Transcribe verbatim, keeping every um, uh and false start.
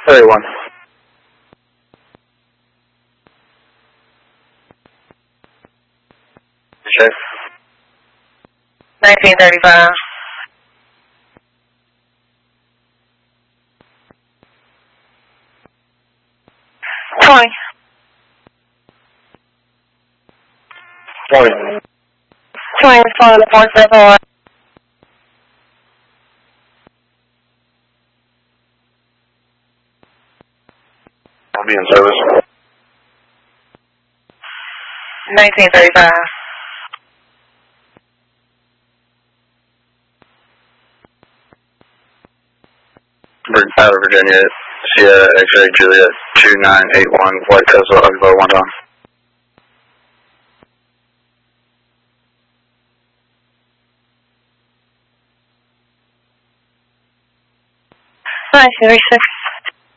thirty-one. Check. nineteen thirty-five. twenty. twenty. twenty is calling the four seven one. I'll be in service. nineteen thirty-five. Out of Virginia, Sierra X-ray Juliet two nine eight one, White Tesla, Ogbo, one time. Nice, very six.